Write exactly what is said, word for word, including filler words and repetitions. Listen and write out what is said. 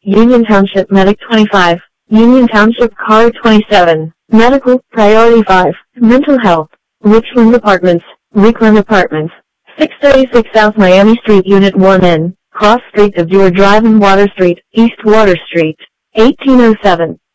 Union Township Medic twenty-five, Union Township Car twenty-seven, Medical, Priority five, Mental Health, Richland Apartments, Richland Apartments, six thirty-six South Miami Street Unit one N, Cross Street of Dewar Drive and Water Street, East Water Street, eighteen oh seven.